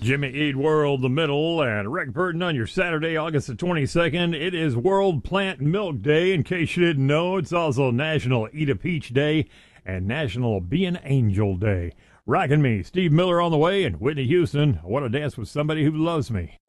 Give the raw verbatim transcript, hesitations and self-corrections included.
Jimmy Eat World, the middle, and Rick Burton on your Saturday, August the twenty-second. It is World Plant Milk Day. In case you didn't know, it's also National Eat a Peach Day and National Be an Angel Day. Rockin' me, Steve Miller on the way, and Whitney Houston. I want to dance with somebody who loves me.